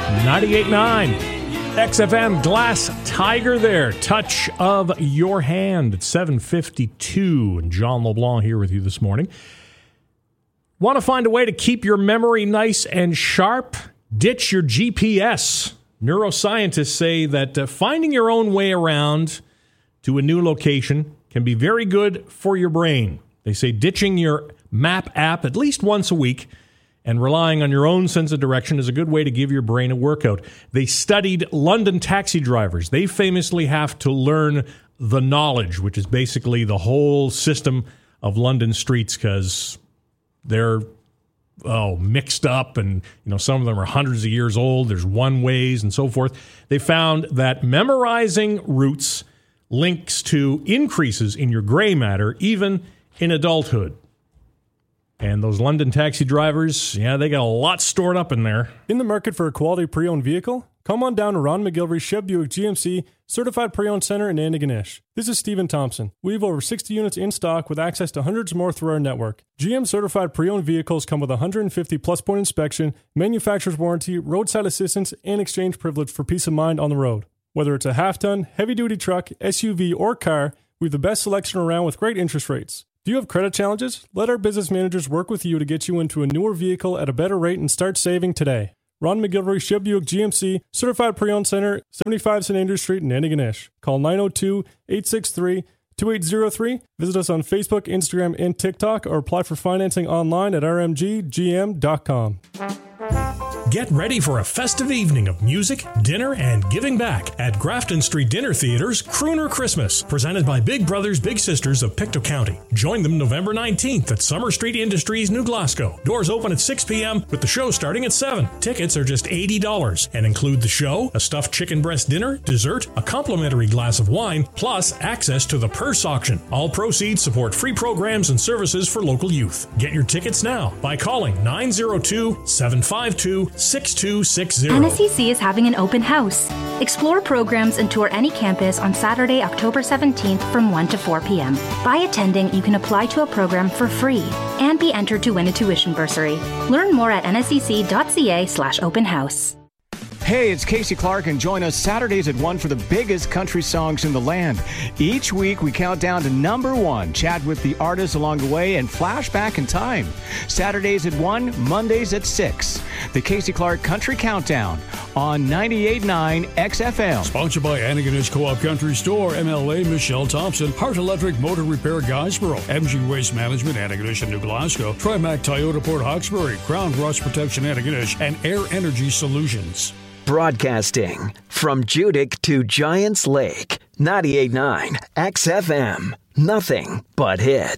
98.9 XFM, Glass Tiger there. Touch of Your Hand at 7:52. And John LeBlanc here with you this morning. Want to find a way to keep your memory nice and sharp? Ditch your GPS. Neuroscientists say that finding your own way around to a new location can be very good for your brain. They say ditching your map app at least once a week and relying on your own sense of direction is a good way to give your brain a workout. They studied London taxi drivers. They famously have to learn the knowledge, which is basically the whole system of London streets, because they're mixed up, and some of them are hundreds of years old. There's one-ways and so forth. They found that memorizing routes links to increases in your gray matter, even in adulthood. And those London taxi drivers, they got a lot stored up in there. In the market for a quality pre-owned vehicle? Come on down to Ron McGilvery Chev Buick GMC Certified Pre-Owned Center in Antigonish. This is Stephen Thompson. We have over 60 units in stock with access to hundreds more through our network. GM Certified Pre-Owned vehicles come with 150 plus point inspection, manufacturer's warranty, roadside assistance, and exchange privilege for peace of mind on the road. Whether it's a half-ton, heavy-duty truck, SUV, or car, we have the best selection around with great interest rates. Do you have credit challenges? Let our business managers work with you to get you into a newer vehicle at a better rate and start saving today. Ron McGilvery, Chev Buick GMC, Certified Pre-Owned Center, 75 St. Andrews Street in Antigonish. Call 902-863-2803. Visit us on Facebook, Instagram, and TikTok, or apply for financing online at rmggm.com. Get ready for a festive evening of music, dinner, and giving back at Grafton Street Dinner Theater's Crooner Christmas, presented by Big Brothers Big Sisters of Pictou County. Join them November 19th at Summer Street Industries, New Glasgow. Doors open at 6 p.m. with the show starting at 7. Tickets are just $80 and include the show, a stuffed chicken breast dinner, dessert, a complimentary glass of wine, plus access to the purse auction. All proceeds support free programs and services for local youth. Get your tickets now by calling 902-752-6260. NSCC is having an open house. Explore programs and tour any campus on Saturday, October 17th from 1 to 4 p.m. By attending, you can apply to a program for free and be entered to win a tuition bursary. Learn more at nscc.ca/open house. Hey, it's Casey Clark, and join us Saturdays at 1 for the biggest country songs in the land. Each week, we count down to number 1, chat with the artists along the way, and flash back in time. Saturdays at 1, Mondays at 6. The Casey Clark Country Countdown on 98.9 XFM. Sponsored by Antigonish Co-op Country Store, MLA Michelle Thompson, Hart Electric Motor Repair Guysboro, MG Waste Management Antigonish and New Glasgow, Trimac Toyota Port Hawkesbury, Crown Rust Protection Antigonish, and Air Energy Solutions. Broadcasting from Judic to Giants Lake, 98.9 XFM. Nothing but hits.